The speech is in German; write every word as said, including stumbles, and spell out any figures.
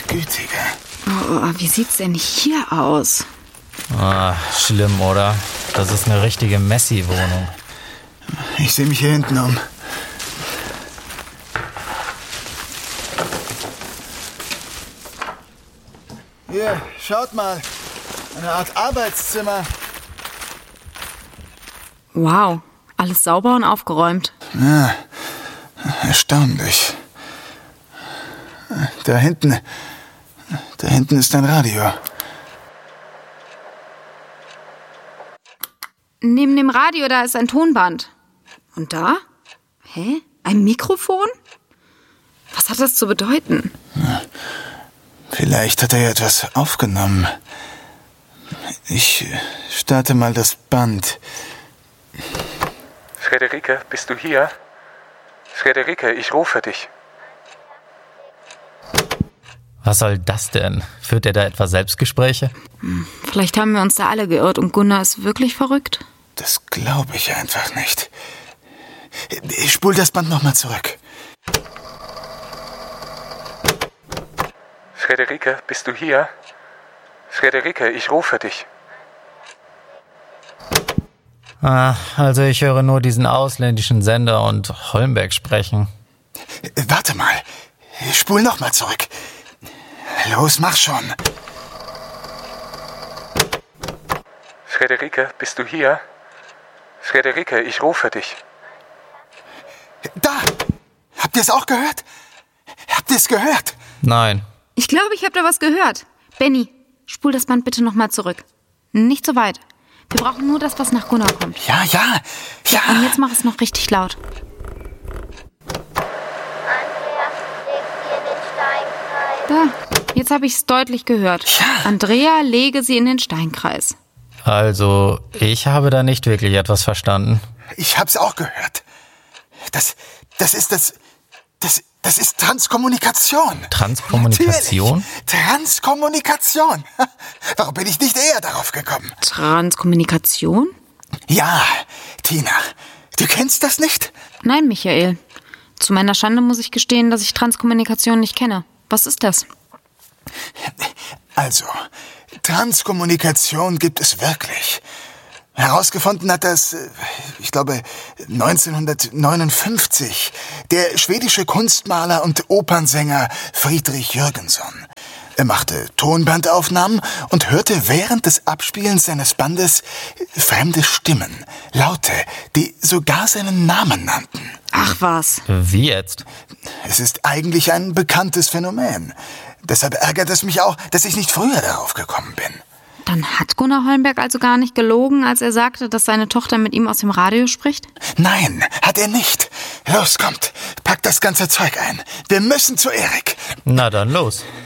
Gütige. Oh, wie sieht's denn hier aus? Ah, schlimm, oder? Das ist eine richtige Messi-Wohnung. Ich sehe mich hier hinten um. Hier, schaut mal. Eine Art Arbeitszimmer. Wow, alles sauber und aufgeräumt. Ja, erstaunlich. Da hinten, da hinten ist ein Radio. Neben dem Radio, da ist ein Tonband. Und da? Hä? Ein Mikrofon? Was hat das zu bedeuten? Vielleicht hat er ja etwas aufgenommen. Ich starte mal das Band. Friederike, bist du hier? Friederike, ich rufe dich. Was soll das denn? Führt er da etwa Selbstgespräche? Hm, vielleicht haben wir uns da alle geirrt und Gunnar ist wirklich verrückt. Das glaube ich einfach nicht. Ich spule das Band nochmal zurück. Friederike, bist du hier? Friederike, ich rufe dich. Ah, also ich höre nur diesen ausländischen Sender und Holmberg sprechen. Warte mal. Spul nochmal zurück. Los, mach schon. Friederike, bist du hier? Friederike, ich rufe dich. Da! Habt ihr es auch gehört? Habt ihr es gehört? Nein. Ich glaube, ich habe da was gehört. Benny, spul das Band bitte nochmal zurück. Nicht so weit. Wir brauchen nur das, was nach Gunnar kommt. Ja, ja, ja. Und jetzt mach es noch richtig laut. Da, jetzt habe ich es deutlich gehört. Ja. Andrea, lege sie in den Steinkreis. Also, ich habe da nicht wirklich etwas verstanden. Ich hab's auch gehört. Das, das ist das, das, das ist Transkommunikation. Transkommunikation? Natürlich. Transkommunikation. Warum bin ich nicht eher darauf gekommen? Transkommunikation? Ja, Tina, du kennst das nicht? Nein, Michael. Zu meiner Schande muss ich gestehen, dass ich Transkommunikation nicht kenne. Was ist das? Also, Transkommunikation gibt es wirklich. Herausgefunden hat das, ich glaube, neunzehnhundertneunundfünfzig der schwedische Kunstmaler und Opernsänger Friedrich Jürgenson. Er machte Tonbandaufnahmen und hörte während des Abspielens seines Bandes fremde Stimmen, Laute, die sogar seinen Namen nannten. Ach was. Wie jetzt? Es ist eigentlich ein bekanntes Phänomen. Deshalb ärgert es mich auch, dass ich nicht früher darauf gekommen bin. Dann hat Gunnar Holmberg also gar nicht gelogen, als er sagte, dass seine Tochter mit ihm aus dem Radio spricht? Nein, hat er nicht. Los, kommt, packt das ganze Zeug ein. Wir müssen zu Erik. Na dann los.